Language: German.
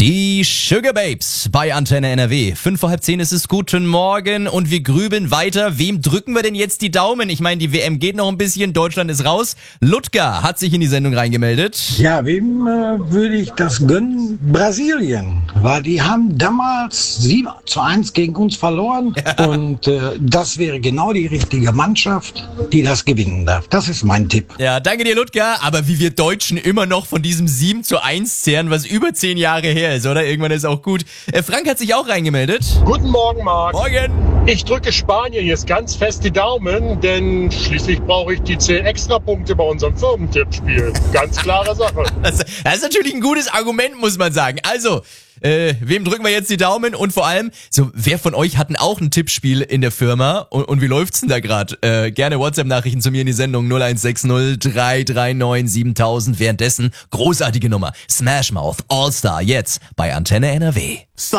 Die Sugar Babes bei Antenne NRW. 5:30 ist es. Guten Morgen und wir grübeln weiter. Wem drücken wir denn jetzt die Daumen? Ich meine, die WM geht noch ein bisschen, Deutschland ist raus. Ludger hat sich in die Sendung reingemeldet. Ja, wem würde ich das gönnen? Brasilien, weil die haben damals 7:1 gegen uns verloren und das wäre genau die richtige Mannschaft, die das gewinnen darf. Das ist mein Tipp. Ja, danke dir, Ludger. Aber wie wir Deutschen immer noch von diesem 7:1 zehren, was über 10 Jahre her ist, oder? Irgendwann ist auch gut. Frank hat sich auch reingemeldet. Guten Morgen, Marc. Morgen. Ich drücke Spanien jetzt ganz fest die Daumen, denn schließlich brauche ich die 10 Extrapunkte bei unserem Firmentippspiel. Ganz klare Sache. Das ist natürlich ein gutes Argument, muss man sagen. Also, wem drücken wir jetzt die Daumen? Und vor allem, so, wer von euch hat denn auch ein Tippspiel in der Firma? Und wie läuft's denn da gerade? Gerne WhatsApp-Nachrichten zu mir in die Sendung 0160 339 7000. Währenddessen, großartige Nummer. Smash Mouth All-Star jetzt bei Antenne NRW.